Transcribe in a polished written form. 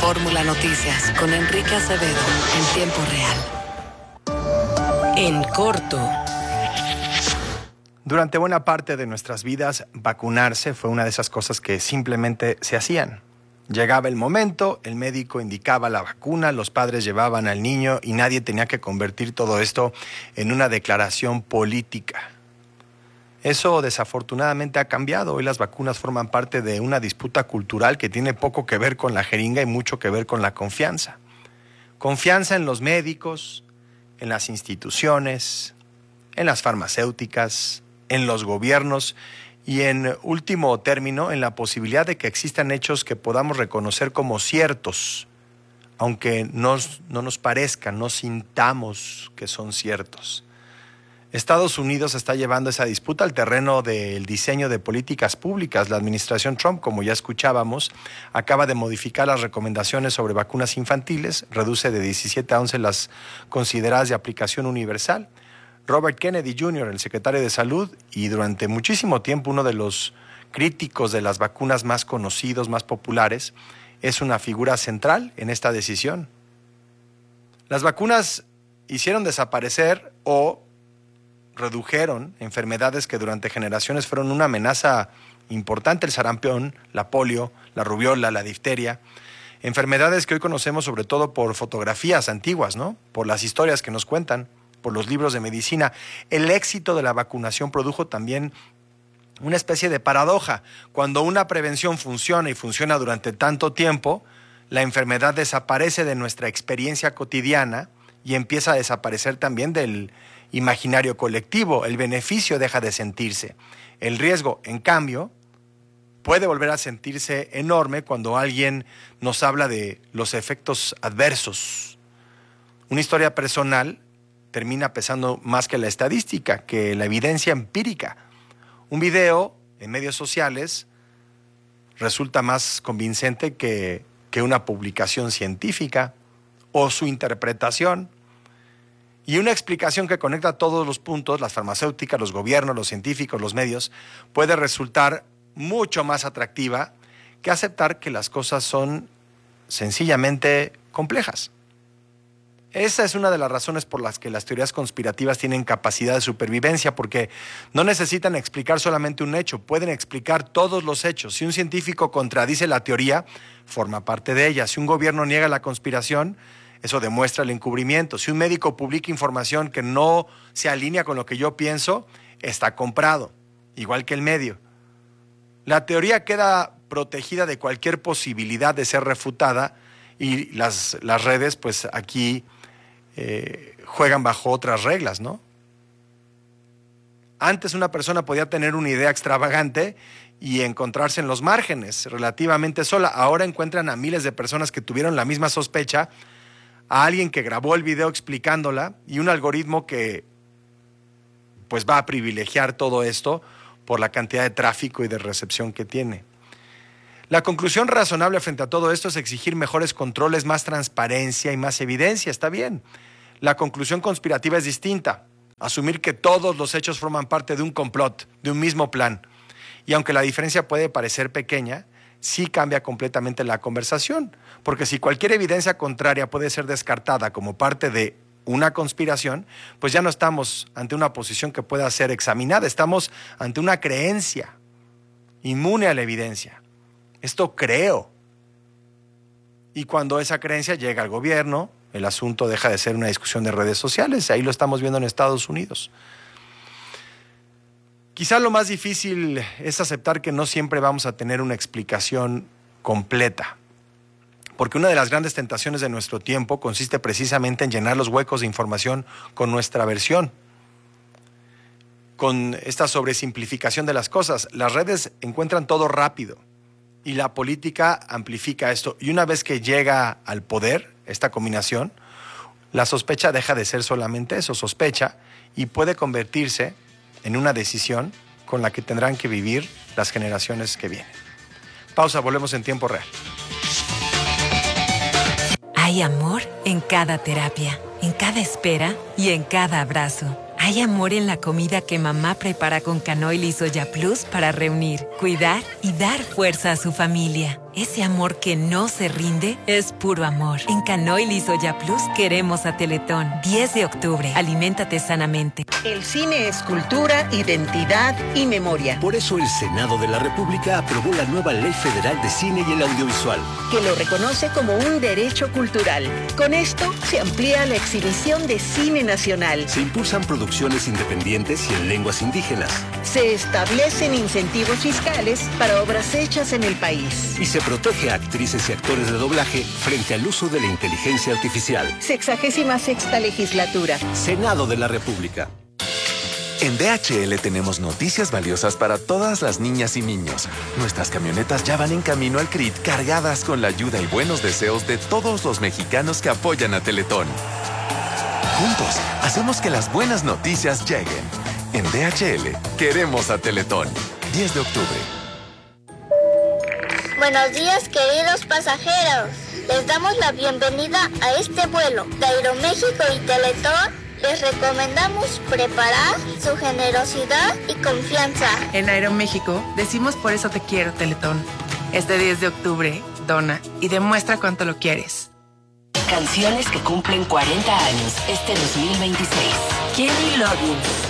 Fórmula Noticias con Enrique Acevedo en tiempo real. En corto. Durante buena parte de nuestras vidas, vacunarse fue una de esas cosas que simplemente se hacían. Llegaba el momento, el médico indicaba la vacuna, los padres llevaban al niño y nadie tenía que convertir todo esto en una declaración política. Eso desafortunadamente ha cambiado. Hoy las vacunas forman parte de una disputa cultural que tiene poco que ver con la jeringa y mucho que ver con la confianza. Confianza en los médicos, en las instituciones, en las farmacéuticas, en los gobiernos y en último término en la posibilidad de que existan hechos que podamos reconocer como ciertos, aunque no nos parezcan, no sintamos que son ciertos. Estados Unidos está llevando esa disputa al terreno del diseño de políticas públicas. La administración Trump, como ya escuchábamos, acaba de modificar las recomendaciones sobre vacunas infantiles, reduce de 17 a 11 las consideradas de aplicación universal. Robert Kennedy Jr., el secretario de Salud, y durante muchísimo tiempo uno de los críticos de las vacunas más conocidos, más populares, es una figura central en esta decisión. Las vacunas hicieron desaparecer o redujeron enfermedades que durante generaciones fueron una amenaza importante: el sarampión, la polio, la rubiola, la difteria. Enfermedades que hoy conocemos sobre todo por fotografías antiguas, ¿no? Por las historias que nos cuentan, por los libros de medicina. El éxito de la vacunación produjo también una especie de paradoja. Cuando una prevención funciona y funciona durante tanto tiempo, la enfermedad desaparece de nuestra experiencia cotidiana y empieza a desaparecer también del imaginario colectivo. El beneficio deja de sentirse. El riesgo, en cambio, puede volver a sentirse enorme cuando alguien nos habla de los efectos adversos. Una historia personal termina pesando más que la estadística, que la evidencia empírica. Un video en medios sociales resulta más convincente que una publicación científica o su interpretación. Y una explicación que conecta todos los puntos, las farmacéuticas, los gobiernos, los científicos, los medios, puede resultar mucho más atractiva que aceptar que las cosas son sencillamente complejas. Esa es una de las razones por las que las teorías conspirativas tienen capacidad de supervivencia, porque no necesitan explicar solamente un hecho, pueden explicar todos los hechos. Si un científico contradice la teoría, forma parte de ella. Si un gobierno niega la conspiración, eso demuestra el encubrimiento. Si un médico publica información que no se alinea con lo que yo pienso, está comprado, igual que el medio. La teoría queda protegida de cualquier posibilidad de ser refutada y las redes, pues aquí juegan bajo otras reglas, ¿no? Antes una persona podía tener una idea extravagante y encontrarse en los márgenes, relativamente sola. Ahora encuentran a miles de personas que tuvieron la misma sospecha, a alguien que grabó el video explicándola y un algoritmo que pues va a privilegiar todo esto por la cantidad de tráfico y de recepción que tiene. La conclusión razonable frente a todo esto es exigir mejores controles, más transparencia y más evidencia. Está bien. La conclusión conspirativa es distinta. Asumir que todos los hechos forman parte de un complot, de un mismo plan. Y aunque la diferencia puede parecer pequeña, sí cambia completamente la conversación. Porque si cualquier evidencia contraria puede ser descartada como parte de una conspiración, pues ya no estamos ante una posición que pueda ser examinada. Estamos ante una creencia inmune a la evidencia. Esto creo. Y cuando esa creencia llega al gobierno, el asunto deja de ser una discusión de redes sociales. Ahí lo estamos viendo en Estados Unidos. Quizá lo más difícil es aceptar que no siempre vamos a tener una explicación completa. Porque una de las grandes tentaciones de nuestro tiempo consiste precisamente en llenar los huecos de información con nuestra versión. Con esta sobresimplificación de las cosas. Las redes encuentran todo rápido. Y la política amplifica esto. Y una vez que llega al poder, esta combinación, la sospecha deja de ser solamente eso, sospecha, y puede convertirse en una decisión con la que tendrán que vivir las generaciones que vienen. Pausa, volvemos en tiempo real. Hay amor en cada terapia, en cada espera y en cada abrazo. Hay amor en la comida que mamá prepara con Canoil y Soya Plus para reunir, cuidar y dar fuerza a su familia. Ese amor que no se rinde es puro amor. En Canoil y Soya Plus queremos a Teletón. 10 de octubre. Aliméntate sanamente. El cine es cultura, identidad y memoria. Por eso el Senado de la República aprobó la nueva Ley Federal de Cine y el Audiovisual, Que lo reconoce como un derecho cultural. Con esto se amplía la exhibición de cine nacional. se impulsan producciones independientes y en lenguas indígenas, Se establecen incentivos fiscales para obras hechas en el país. y se protege a actrices y actores de doblaje frente al uso de la inteligencia artificial. 66ª legislatura. Senado de la República. En DHL tenemos noticias valiosas para todas las niñas y niños. Nuestras camionetas ya van en camino al CRIT cargadas con la ayuda y buenos deseos de todos los mexicanos que apoyan a Teletón. Juntos, hacemos que las buenas noticias lleguen. En DHL, queremos a Teletón. 10 de octubre. Buenos días, queridos pasajeros. Les damos la bienvenida a este vuelo de Aeroméxico y Teletón. Les recomendamos preparar su generosidad y confianza. En Aeroméxico decimos por eso te quiero, Teletón. Este 10 de octubre, dona y demuestra cuánto lo quieres. Canciones que cumplen 40 años este 2026. Kenny Loggins.